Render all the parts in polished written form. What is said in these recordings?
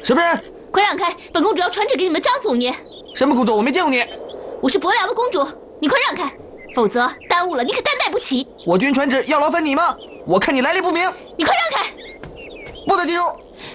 什么人？ 快让开！本公主要传旨给你们张总爷。 什么公主？我没见过你。 我是伯辽的公主，你快让开，否则耽误了你可担待不起。 我军传旨要劳烦你吗？我看你来历不明。 你快让开！ 不得进入。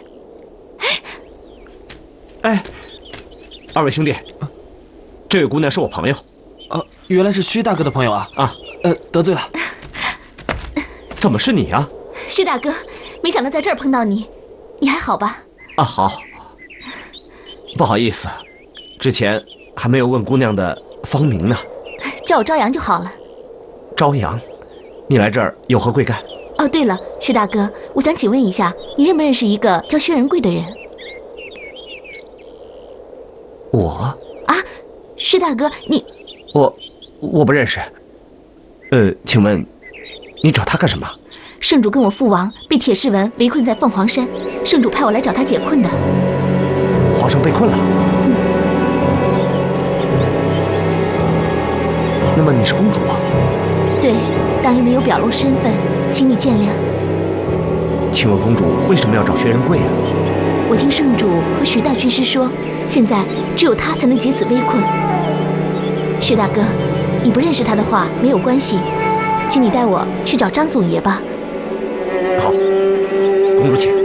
哎，二位兄弟，这位姑娘是我朋友。 原来是薛大哥的朋友啊！得罪了。 怎么是你啊？ 薛大哥，没想到在这儿碰到你，你还好吧？ 好。不好意思，之前还没有问姑娘的芳名呢。 叫我朝阳就好了。 朝阳，你来这儿有何贵干？ 哦，对了，薛大哥，我想请问一下，你认不认识一个叫薛仁贵的人？ 我？ 薛大哥，你…… 我不认识。请问你找他干什么？ 圣主跟我父王被铁士文围困在凤凰山，圣主派我来找他解困的。 皇上被困了。那么你是公主啊？ 对，当日没有表露身份，请你见谅。 请问公主为什么要找薛仁贵啊？ 我听圣主和徐大军师说，现在只有他才能解此危困。薛大哥，你不认识他的话没有关系，请你带我去找张总爷吧。 好，公主请。